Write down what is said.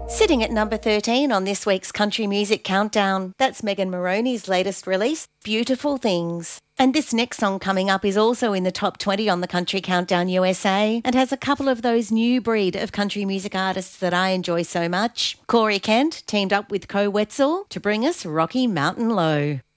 Sitting at number 13 on this week's Country Music Countdown, that's Megan Moroney's latest release, Beautiful Things. And this next song coming up is also in the top 20 on the Country Countdown USA and has a couple of those new breed of country music artists that I enjoy so much. Corey Kent teamed up with Co Wetzel to bring us Rocky Mountain Low.